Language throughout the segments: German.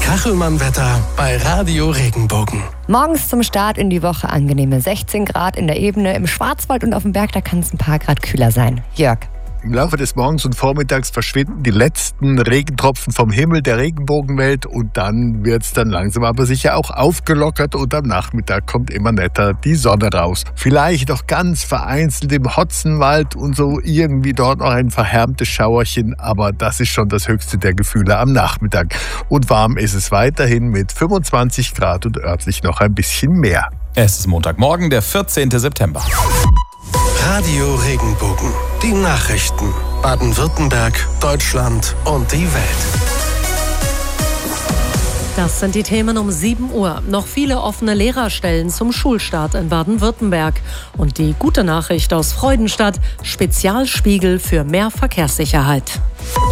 Kachelmann-Wetter bei Radio Regenbogen. Morgens zum Start in die Woche angenehme 16 Grad in der Ebene. Im Schwarzwald und auf dem Berg, da kann es ein paar Grad kühler sein. Jörg. Im Laufe des Morgens und Vormittags verschwinden die letzten Regentropfen vom Himmel der Regenbogenwelt und dann wird es dann langsam aber sicher auch aufgelockert und am Nachmittag kommt immer netter die Sonne raus. Vielleicht noch ganz vereinzelt im Hotzenwald und so irgendwie dort noch ein verhärmtes Schauerchen, aber das ist schon das höchste der Gefühle am Nachmittag. Und warm ist es weiterhin mit 25 Grad und örtlich noch ein bisschen mehr. Es ist Montagmorgen, der 14. September. Radio Regenbogen. Die Nachrichten. Baden-Württemberg, Deutschland und die Welt. Das sind die Themen um 7 Uhr. Noch viele offene Lehrerstellen zum Schulstart in Baden-Württemberg. Und die gute Nachricht aus Freudenstadt: Spezialspiegel für mehr Verkehrssicherheit.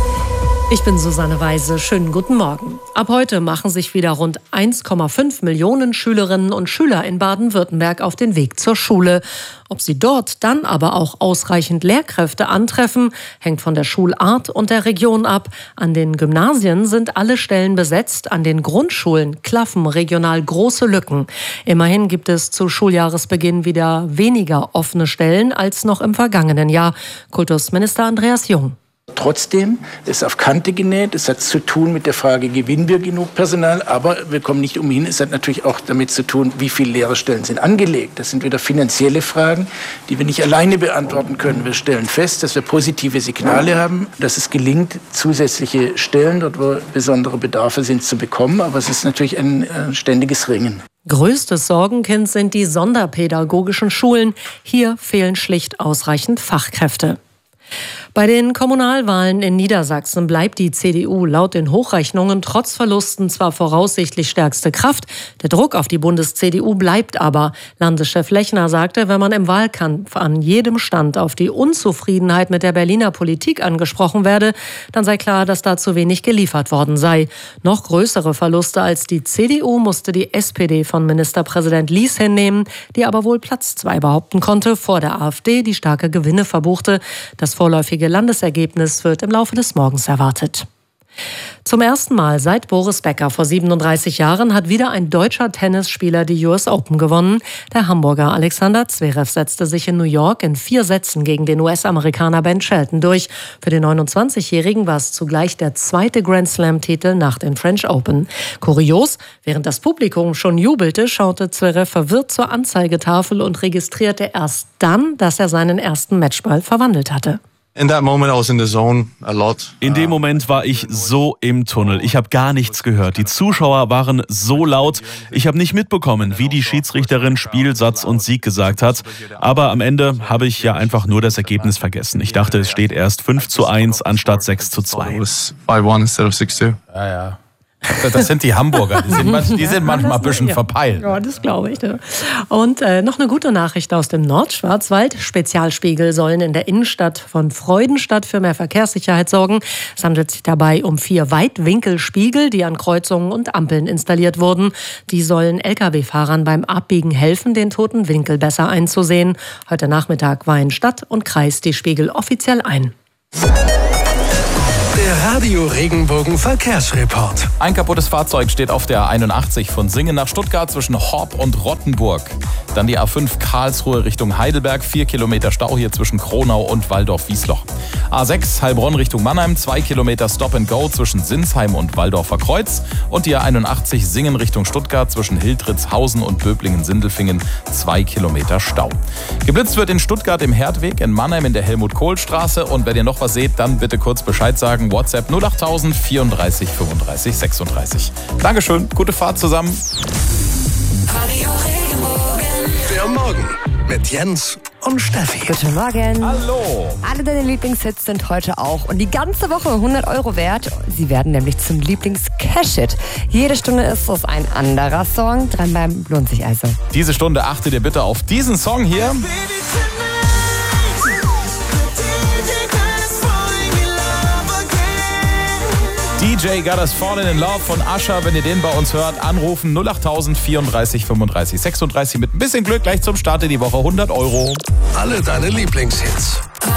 Ich bin Susanne Weise. Schönen guten Morgen. Ab heute machen sich wieder rund 1,5 Millionen Schülerinnen und Schüler in Baden-Württemberg auf den Weg zur Schule. Ob sie dort dann aber auch ausreichend Lehrkräfte antreffen, hängt von der Schulart und der Region ab. An den Gymnasien sind alle Stellen besetzt, an den Grundschulen klaffen regional große Lücken. Immerhin gibt es zu Schuljahresbeginn wieder weniger offene Stellen als noch im vergangenen Jahr. Kultusminister Andreas Jung. Trotzdem ist auf Kante genäht. Es hat zu tun mit der Frage, gewinnen wir genug Personal? Aber wir kommen nicht umhin. Es hat natürlich auch damit zu tun, wie viele Lehrerstellen sind angelegt. Das sind wieder finanzielle Fragen, die wir nicht alleine beantworten können. Wir stellen fest, dass wir positive Signale haben, dass es gelingt, zusätzliche Stellen, dort wo besondere Bedarfe sind, zu bekommen. Aber es ist natürlich ein ständiges Ringen. Größtes Sorgenkind sind die sonderpädagogischen Schulen. Hier fehlen schlicht ausreichend Fachkräfte. Bei den Kommunalwahlen in Niedersachsen bleibt die CDU laut den Hochrechnungen trotz Verlusten zwar voraussichtlich stärkste Kraft. Der Druck auf die Bundes-CDU bleibt aber. Landeschef Lechner sagte, wenn man im Wahlkampf an jedem Stand auf die Unzufriedenheit mit der Berliner Politik angesprochen werde, dann sei klar, dass da zu wenig geliefert worden sei. Noch größere Verluste als die CDU musste die SPD von Ministerpräsident Lies hinnehmen, die aber wohl Platz 2 behaupten konnte, vor der AfD, die starke Gewinne verbuchte. Das vorläufige Landesergebnis wird im Laufe des Morgens erwartet. Zum ersten Mal seit Boris Becker vor 37 Jahren hat wieder ein deutscher Tennisspieler die US Open gewonnen. Der Hamburger Alexander Zverev setzte sich in New York in 4 Sätzen gegen den US-Amerikaner Ben Shelton durch. Für den 29-Jährigen war es zugleich der zweite Grand-Slam-Titel nach den French Open. Kurios, während das Publikum schon jubelte, schaute Zverev verwirrt zur Anzeigetafel und registrierte erst dann, dass er seinen ersten Matchball verwandelt hatte. In dem Moment war ich so im Tunnel. Ich habe gar nichts gehört. Die Zuschauer waren so laut. Ich habe nicht mitbekommen, wie die Schiedsrichterin Spielsatz und Sieg gesagt hat. Aber am Ende habe ich ja einfach nur das Ergebnis vergessen. Ich dachte, es steht erst 5:1 anstatt 6:2. Ja. Das sind die Hamburger, die sind manchmal ein bisschen verpeilt. Ja, das glaube ich. Ne? Und noch eine gute Nachricht aus dem Nordschwarzwald. Spezialspiegel sollen in der Innenstadt von Freudenstadt für mehr Verkehrssicherheit sorgen. Es handelt sich dabei um 4 Weitwinkelspiegel, die an Kreuzungen und Ampeln installiert wurden. Die sollen Lkw-Fahrern beim Abbiegen helfen, den toten Winkel besser einzusehen. Heute Nachmittag weihen Stadt und Kreis die Spiegel offiziell ein. Der Radio Regenbogen Verkehrsreport. Ein kaputtes Fahrzeug steht auf der 81 von Singen nach Stuttgart zwischen Horb und Rottenburg. Dann die A5 Karlsruhe Richtung Heidelberg, 4 Kilometer Stau hier zwischen Kronau und Walldorf-Wiesloch. A6 Heilbronn Richtung Mannheim, 2 Kilometer Stop and Go zwischen Sinsheim und Walldorfer Kreuz. Und die A81 Singen Richtung Stuttgart zwischen Hildritzhausen und Böblingen-Sindelfingen, 2 Kilometer Stau. Geblitzt wird in Stuttgart im Herdweg, in Mannheim in der Helmut-Kohl-Straße. Und wenn ihr noch was seht, dann bitte kurz Bescheid sagen. WhatsApp 08000 34 35 36. Dankeschön, gute Fahrt zusammen. Der Morgen mit Jens und Steffi. Guten Morgen. Hallo. Alle deine Lieblingshits sind heute auch und die ganze Woche 100 € wert. Sie werden nämlich zum Lieblings-Cash-Hit. Jede Stunde ist es ein anderer Song. Dranbleiben lohnt sich also. Diese Stunde achtet ihr bitte auf diesen Song hier. DJ Got Us Fallen in Love von Usher. Wenn ihr den bei uns hört, anrufen 08000 34 35 36. Mit ein bisschen Glück gleich zum Start in die Woche 100 €. Alle deine Lieblingshits.